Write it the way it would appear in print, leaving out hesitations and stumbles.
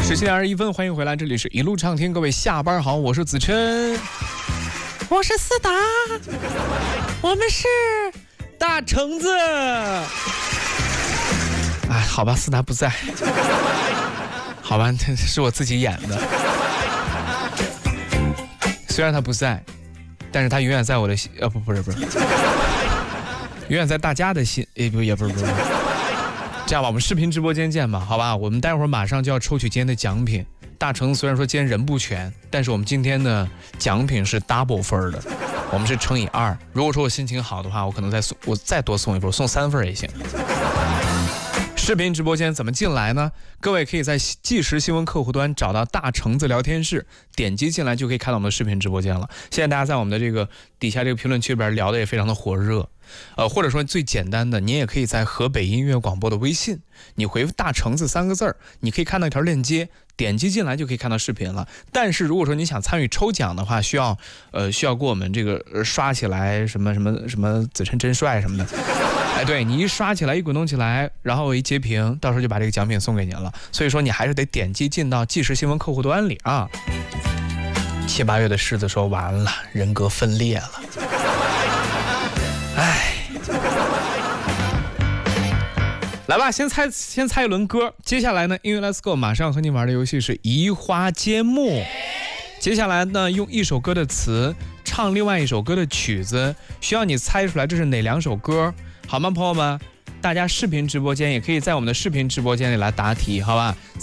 17:21，欢迎回来，这里是一路畅听，各位下班好，我是子琛，我是思达，我们是大橙子。哎，好吧，思达不在，好吧，这是我自己演的。虽然他不在，但是他永远在我的心，不是，永远在大家的心，也不是。这样吧，我们视频直播间见吧，好吧？我们待会儿马上就要抽取今天的奖品。大橙虽然说今天人不全，但是我们今天的奖品是 double 分的，我们是乘以2。如果说我心情好的话，我可能再多送一份，送3份也行。视频直播间怎么进来呢？各位可以在即时新闻客户端找到大橙子聊天室，点击进来就可以看到我们的视频直播间了。现在大家在我们的这个底下这个评论区里边聊的也非常的火热，或者说最简单的，你也可以在河北音乐广播的微信，你回复大橙子3个字，你可以看到一条链接，点击进来就可以看到视频了。但是如果说你想参与抽奖的话，需要给我们这个刷起来什么子琛真帅什么的。哎，对，你一刷起来，一滚动起来，然后我一截屏，到时候就把这个奖品送给您了。所以说你还是得点击进到即时新闻客户端里啊。7、8月的狮子说完了，人格分裂了。哎，来吧，先猜一轮歌。接下来呢，音乐 Let's Go， 马上和你玩的游戏是移花接木。接下来呢，用一首歌的词唱另外一首歌的曲子，需要你猜出来这是哪2首歌，好吗，朋友们？大家视频直播间也可以在我们的视频直播间里来答题，好吧？